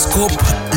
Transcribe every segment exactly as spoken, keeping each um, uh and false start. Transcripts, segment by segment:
Гороскоп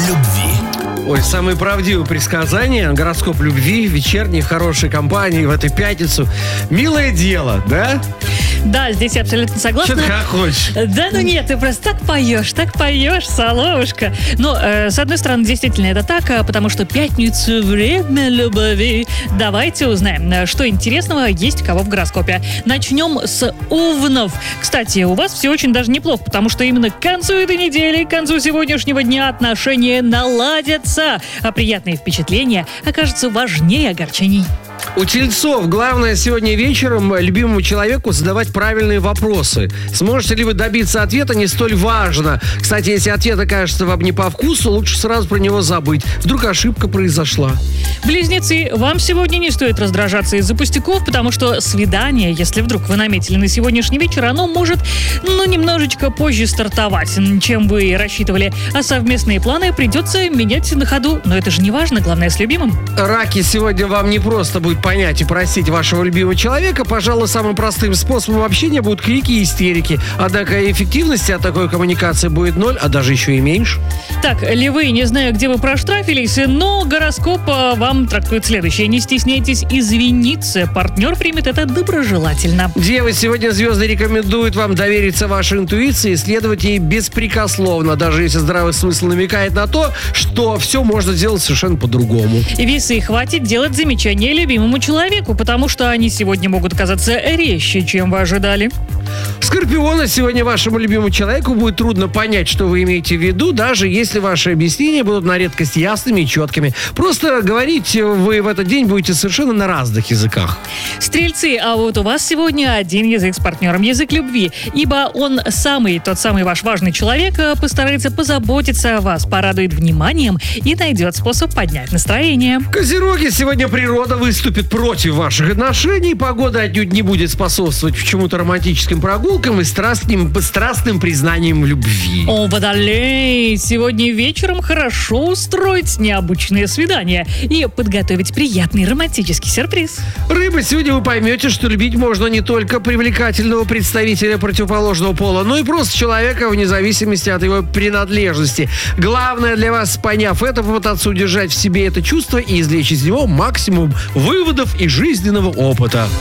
любви. Ой, самые правдивые предсказания. Гороскоп любви, вечерней, в хорошей компании в эту пятницу. Милое дело, да? Да, здесь я абсолютно согласна. Что ты хочешь? Да, ну нет, ты просто так поешь, так поешь, соловушка. Но, э, с одной стороны, действительно это так, а, потому что пятницу — время любви. Давайте узнаем, что интересного есть у кого в гороскопе. Начнем с овнов. Кстати, у вас все очень даже неплохо, потому что именно к концу этой недели, к концу сегодняшнего дня отношения наладятся, а приятные впечатления окажутся важнее огорчений. У тельцов главное сегодня вечером любимому человеку задавать правильные вопросы. Сможете ли вы добиться ответа, не столь важно. Кстати, если ответ окажется вам не по вкусу, лучше сразу про него забыть. Вдруг ошибка произошла. Близнецы, вам сегодня не стоит раздражаться из-за пустяков, потому что свидание, если вдруг вы наметили на сегодняшний вечер, оно может, ну, немножечко позже стартовать, чем вы рассчитывали. А совместные планы придется менять на ходу. Но это же не важно, главное, с любимым. Раки, сегодня вам не просто будет понять и простить вашего любимого человека. Пожалуй, самым простым способом общения будут крики и истерики. Однако эффективности от такой коммуникации будет ноль, а даже еще и меньше. Так, львы, не знаю, где вы проштрафились, но гороскоп вам трактует следующее. Не стесняйтесь извиниться. Партнер примет это доброжелательно. Девы, сегодня звезды рекомендуют вам довериться вашей интуиции и следовать ей беспрекословно, даже если здравый смысл намекает на то, что все можно сделать совершенно по-другому. Весы, хватит делать замечания любимому человеку, потому что они сегодня могут оказаться резче, чем вы ожидали. Скорпионы, сегодня вашему любимому человеку будет трудно понять, что вы имеете в виду, даже если ваши объяснения будут на редкость ясными и четкими. Просто говорить вы в этот день будете совершенно на разных языках. Стрельцы, а вот у вас сегодня один язык с партнером, язык любви, ибо он самый, тот самый ваш важный человек, постарается позаботиться о вас, порадует вниманием и найдет способ поднять настроение. Козероги, сегодня природа выступит против ваших отношений, погода отнюдь не будет способствовать почему-то романтическим прогулкам и страстным, страстным признаниям в любви. О, водолей! Сегодня вечером хорошо устроить необычное свидание и подготовить приятный романтический сюрприз. Рыбы, сегодня вы поймете, что любить можно не только привлекательного представителя противоположного пола, но и просто человека вне зависимости от его принадлежности. Главное для вас, поняв это, попытаться удержать в себе это чувство и извлечь из него максимум выводов и жизненного опыта.